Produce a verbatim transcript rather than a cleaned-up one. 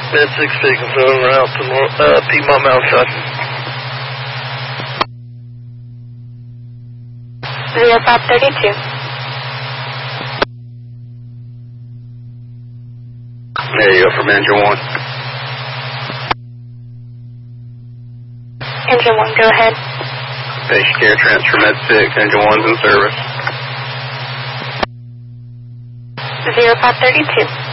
Med six speaking, so en route to uh, Piedmont Mountainside. zero five thirty-two. There you go from engine one. Engine one, go ahead. Patient care transfer Med six, engine one's in service. zero five thirty-two.